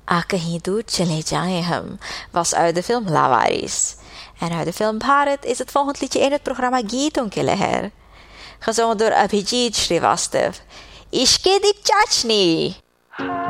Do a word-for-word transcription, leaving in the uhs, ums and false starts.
आ कहीं दूर चले जाएं हम was uit de film Lawaris. En uit de film Bharat is het volgend liedje in het programma Geeton Ke Leher, gezongen door Abhijit Srivastav. Ishke Dik Chachni.